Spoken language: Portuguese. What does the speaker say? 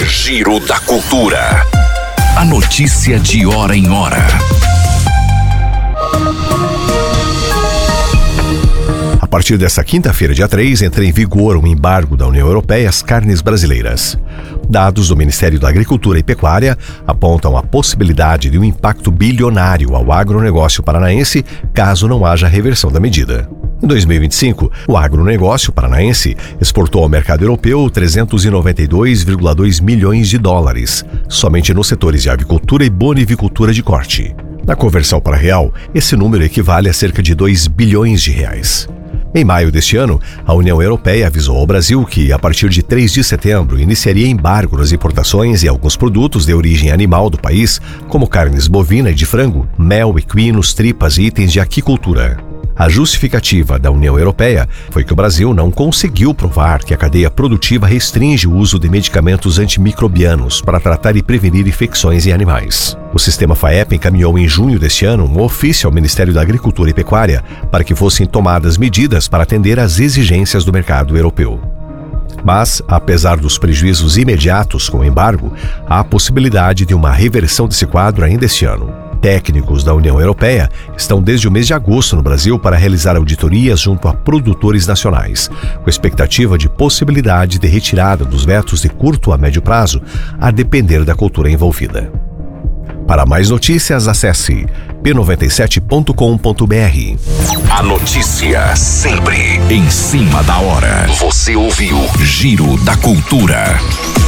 Giro da Cultura. A notícia de hora em hora. A partir desta quinta-feira, dia 3, entra em vigor um embargo da União Europeia às carnes brasileiras. Dados do Ministério da Agricultura e Pecuária apontam a possibilidade de um impacto bilionário ao agronegócio paranaense caso não haja reversão da medida. Em 2025, o agronegócio paranaense exportou ao mercado europeu 392,2 milhões de dólares, somente nos setores de avicultura e bonivicultura de corte. Na conversão para real, esse número equivale a cerca de 2 bilhões de reais. Em maio deste ano, a União Europeia avisou ao Brasil que, a partir de 3 de setembro, iniciaria embargo nas importações de alguns produtos de origem animal do país, como carnes bovina e de frango, mel, equinos, tripas e itens de aquicultura. A justificativa da União Europeia foi que o Brasil não conseguiu provar que a cadeia produtiva restringe o uso de medicamentos antimicrobianos para tratar e prevenir infecções em animais. O sistema FAEP encaminhou em junho deste ano um ofício ao Ministério da Agricultura e Pecuária para que fossem tomadas medidas para atender às exigências do mercado europeu. Mas, apesar dos prejuízos imediatos com o embargo, há a possibilidade de uma reversão desse quadro ainda este ano. Técnicos da União Europeia estão desde o mês de agosto no Brasil para realizar auditorias junto a produtores nacionais, com expectativa de possibilidade de retirada dos vetos de curto a médio prazo, a depender da cultura envolvida. Para mais notícias, acesse p97.com.br. A notícia sempre em cima da hora. Você ouviu Giro da Cultura.